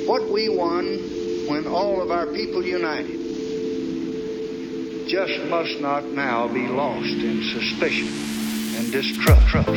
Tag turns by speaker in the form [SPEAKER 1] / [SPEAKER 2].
[SPEAKER 1] What we won when all of our people united just must not now be lost in suspicion and distrust.